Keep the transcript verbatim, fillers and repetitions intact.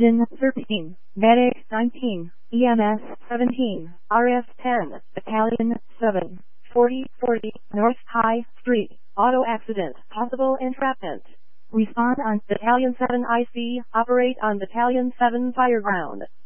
Engine thirteen, Medic nineteen, E M S seventeen, R F ten, Battalion seven, forty forty, North High Street, auto accident, possible entrapment. Respond on Battalion seven I C, operate on Battalion seven Fireground.